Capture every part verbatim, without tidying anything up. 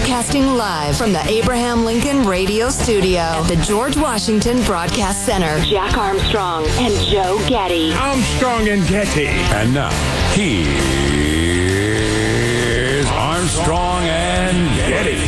Broadcasting live from the Abraham Lincoln Radio Studio at the George Washington Broadcast Center. Jack Armstrong and Joe Getty. Armstrong and Getty. And now, here's Armstrong and Getty.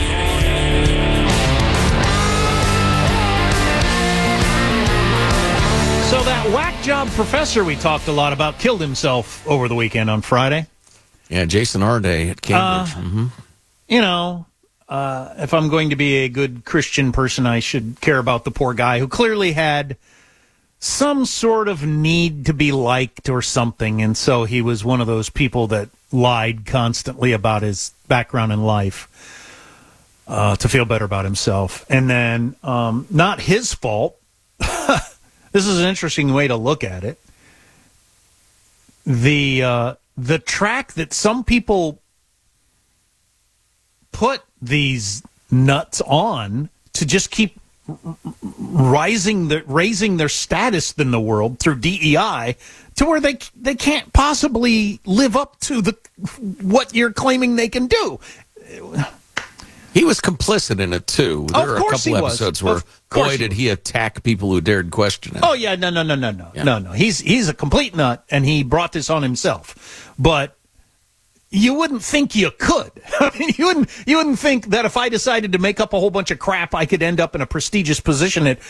So that whack job professor we talked a lot about killed himself over the weekend on Friday. Yeah, Jason Arday at Cambridge. Uh, mm-hmm. You know, uh, if I'm going to be a good Christian person, I should care about the poor guy who clearly had some sort of need to be liked or something, and so he was one of those people that lied constantly about his background in life uh, to feel better about himself. And then, um, not his fault. This is an interesting way to look at it. The uh, the track that some people put these nuts on to just keep rising the raising their status in the world through D E I to where they they can't possibly live up to the what you're claiming they can do. He was complicit in it, too. There Of are a course couple he was. episodes where, Of course boy, he did was. he attack people who dared question him. Oh, yeah, no, no, no, no, no, Yeah. no, no. He's he's a complete nut, and he brought this on himself. But you wouldn't think you could. I mean, you wouldn't you wouldn't think that if I decided to make up a whole bunch of crap, I could end up in a prestigious position at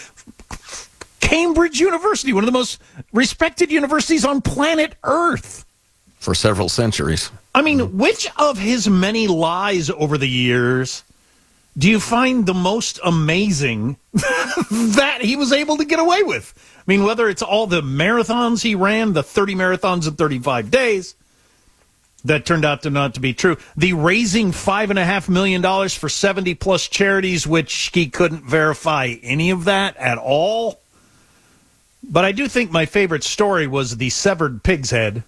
Cambridge University, one of the most respected universities on planet Earth. For several centuries. I mean, which of his many lies over the years do you find the most amazing that he was able to get away with? I mean, whether it's all the marathons he ran, the thirty marathons in thirty-five days, that turned out to not to be true. The raising five and a half million dollars for seventy plus charities, which he couldn't verify any of that at all. But I do think my favorite story was the severed pig's head.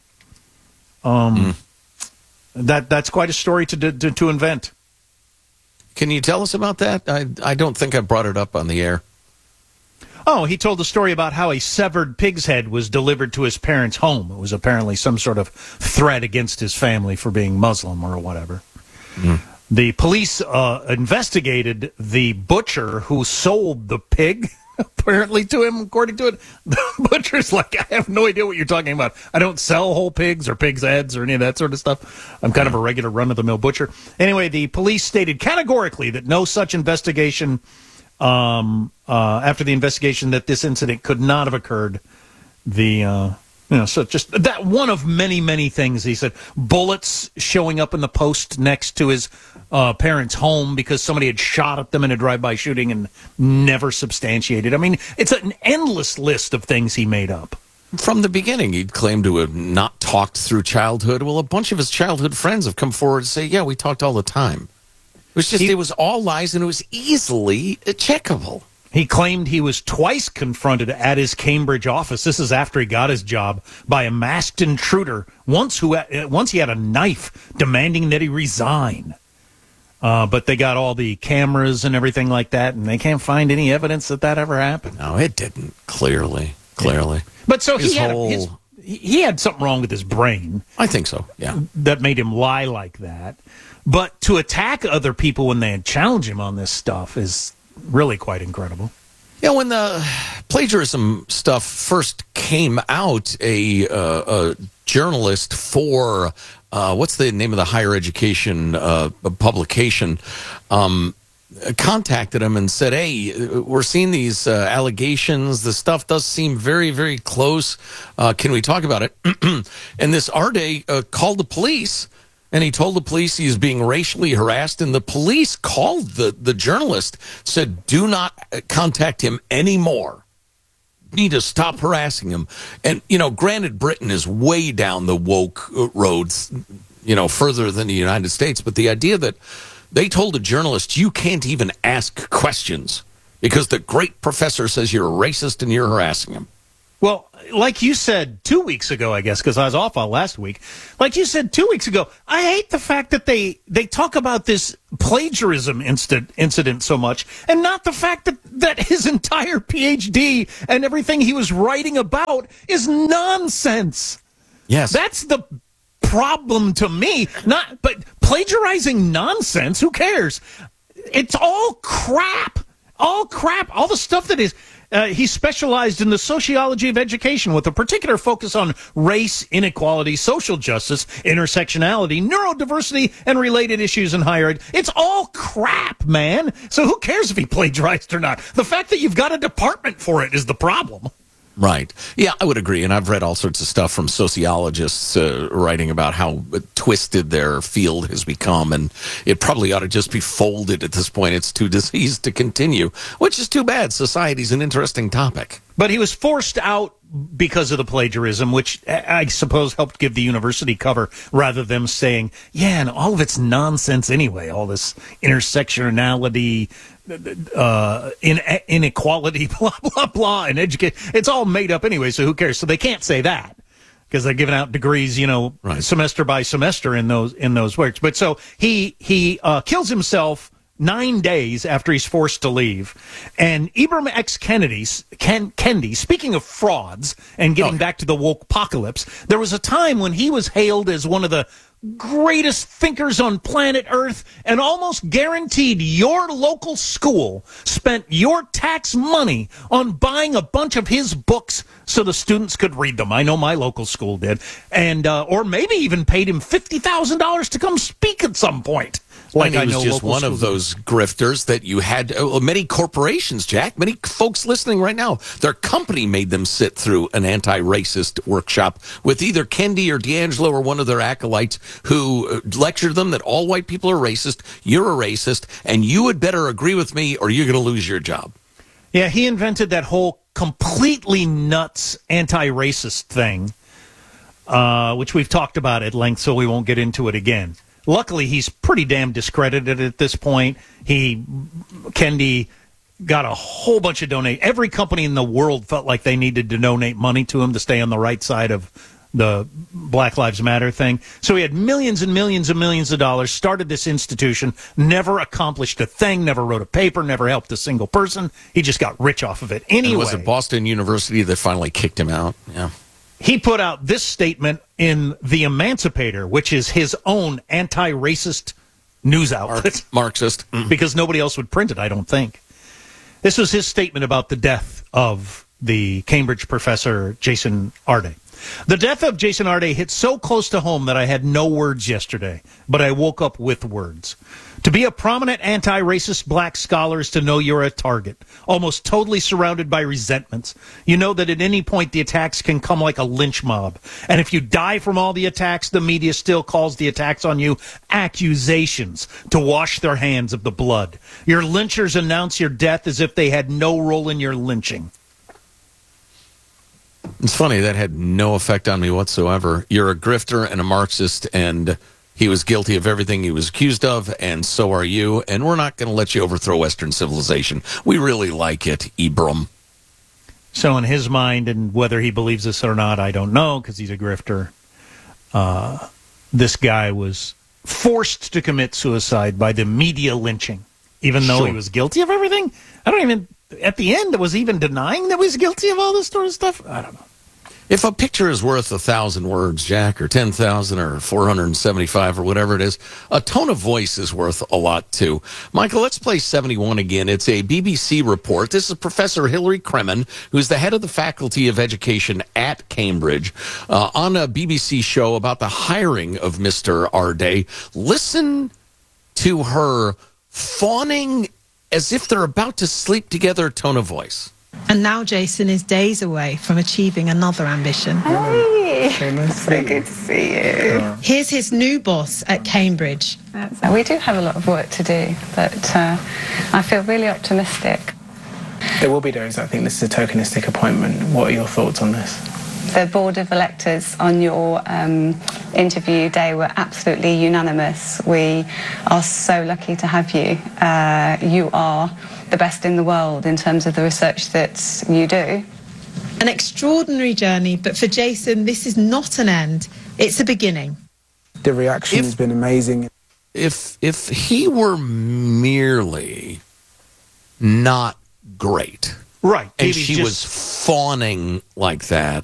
Um, mm. that that's quite a story to to, to invent. Can you tell us about that? I I don't think I brought it up on the air. Oh, he told a story about how a severed pig's head was delivered to his parents' home. It was apparently some sort of threat against his family for being Muslim or whatever. Mm. The police uh, investigated the butcher who sold the pig, apparently to him, according to it. The butcher's like, I have no idea what you're talking about. I don't sell whole pigs or pig's heads or any of that sort of stuff. I'm kind of a regular run-of-the-mill butcher. Anyway, the police stated categorically that no such investigation... Um, uh, after the investigation, that this incident could not have occurred. The, uh, you know, so just that one of many, many things. He said bullets showing up in the post next to his uh, parents' home because somebody had shot at them in a drive-by shooting and never substantiated. I mean, it's an endless list of things he made up. From the beginning, he'd claimed to have not talked through childhood. Well, a bunch of his childhood friends have come forward and say, yeah, we talked all the time. It was just, he, it was all lies, and it was easily checkable. He claimed he was twice confronted at his Cambridge office. This is after he got his job by a masked intruder. Once, who once he had a knife demanding that he resign. Uh, but they got all the cameras and everything like that, and they can't find any evidence that that ever happened. No, it didn't. Clearly, clearly. Yeah. But so his he had whole... his, he had something wrong with his brain. I think so. Yeah, that made him lie like that. But to attack other people when they challenge him on this stuff is really quite incredible. Yeah, when the plagiarism stuff first came out, a, uh, a journalist for, uh, what's the name of the higher education uh, publication, um, contacted him and said, hey, we're seeing these uh, allegations. The stuff does seem very, very close. Uh, can we talk about it? And this Arday uh, called the police. And he told the police he was being racially harassed, and the police called the, the journalist, said, do not contact him anymore. You need to stop harassing him. And, you know, granted, Britain is way down the woke roads, you know, further than the United States. But the idea that they told a journalist, you can't even ask questions because the great professor says you're a racist and you're harassing him. Well, like you said two weeks ago, I guess, because I was off all last week. Like you said two weeks ago, I hate the fact that they, they talk about this plagiarism incident, incident so much, and not the fact that, that his entire P H D and everything he was writing about is nonsense. Yes. That's the problem to me. Not, but plagiarizing nonsense, who cares? it's all crap. All crap. All the stuff that is. Uh, he specialized in the sociology of education with a particular focus on race, inequality, social justice, intersectionality, neurodiversity, and related issues in higher ed. It's all crap, man. So who cares if he plagiarized or not? The fact that you've got a department for it is the problem. Right. Yeah, I would agree. And I've read all sorts of stuff from sociologists uh, writing about how twisted their field has become. And it probably ought to just be folded at this point. It's too diseased to continue, which is too bad. Society's an interesting topic. But he was forced out because of the plagiarism, which I suppose helped give the university cover rather than saying, yeah, and all of it's nonsense anyway, all this intersectionality, uh, in, inequality, blah, blah, blah, and education. It's all made up anyway, so who cares? So they can't say that because they're giving out degrees, you know, right. semester by semester in those in those works. But so he, he uh, kills himself nine days after he's forced to leave. And Ibram X. Kennedy, Ken, Kendi, speaking of frauds and getting oh. back to the woke apocalypse, there was a time when he was hailed as one of the greatest thinkers on planet Earth and almost guaranteed your local school spent your tax money on buying a bunch of his books so the students could read them. I know my local school did. And uh, or maybe even paid him fifty thousand dollars to come speak at some point. Like I was just one of those grifters that you had. Uh, many corporations, Jack, many folks listening right now, their company made them sit through an anti-racist workshop with either Kendi or D'Angelo or one of their acolytes who lectured them that all white people are racist, you're a racist, and you had better agree with me or you're going to lose your job. Yeah, he invented that whole completely nuts anti-racist thing, uh, which we've talked about at length, so we won't get into it again. Luckily, he's pretty damn discredited at this point. He, Kendi, got a whole bunch of donate. Every company in the world felt like they needed to donate money to him to stay on the right side of the Black Lives Matter thing. So he had millions and millions and millions of dollars, started this institution, never accomplished a thing, never wrote a paper, never helped a single person. He just got rich off of it. Anyway, and was it Boston University that finally kicked him out? Yeah. He put out this statement in The Emancipator, which is his own anti-racist news outlet. Marxist. Mm-hmm. Because nobody else would print it, I don't think. This was his statement about the death of the Cambridge professor Jason Arde. The death of Jason Arde hit so close to home that I had no words yesterday, but I woke up with words. To be a prominent anti-racist black scholar is to know you're a target, almost totally surrounded by resentments. You know that at any point the attacks can come like a lynch mob. And if you die from all the attacks, the media still calls the attacks on you accusations to wash their hands of the blood. Your lynchers announce your death as if they had no role in your lynching. It's funny, that had no effect on me whatsoever. You're a grifter and a Marxist, and he was guilty of everything he was accused of, and so are you, and we're not going to let you overthrow Western civilization. We really like it, Ibram. So in his mind, and whether he believes this or not, I don't know, because he's a grifter, uh, this guy was forced to commit suicide by the media lynching, even though Sure. he was guilty of everything. I don't even... At the end, was he even denying that he was guilty of all this sort of stuff? I don't know. If a picture is worth a thousand words, Jack, or ten thousand, or four hundred seventy-five, or whatever it is, a tone of voice is worth a lot too. Michael, let's play seventy-one again. It's a B B C report. This is Professor Hilary Kremen, who's the head of the Faculty of Education at Cambridge, uh, on a B B C show about the hiring of Mister Arde. Listen to her fawning as if they're about to sleep together tone of voice. And now Jason is days away from achieving another ambition. Hey, so good to see you. Here's his new boss at Cambridge. So we do have a lot of work to do, but uh, I feel really optimistic. There will be those that think this is a tokenistic appointment. What are your thoughts on this? The board of electors on your um, interview day were absolutely unanimous. We are so lucky to have you. Uh, you are the best in the world in terms of the research that you do. An extraordinary journey, but for Jason, this is not an end. It's a beginning. The reaction If- has been amazing. If if he were merely not great, Right. and Maybe she just- was fawning like that,